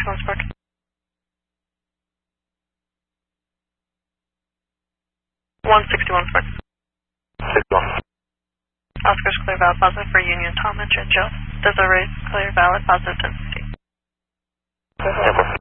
161 Spark. 161 Spark. 61. Oscar's clear valid positive for Union Tom and Joe. Desiree clear valid positive 1050. Airport.